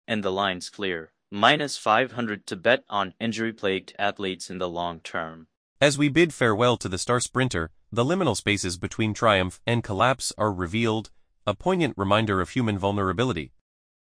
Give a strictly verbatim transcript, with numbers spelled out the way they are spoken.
and the line's clear. Minus five hundred to bet on injury-plagued athletes in the long term. As we bid farewell to the star sprinter, the liminal spaces between triumph and collapse are revealed, a poignant reminder of human vulnerability.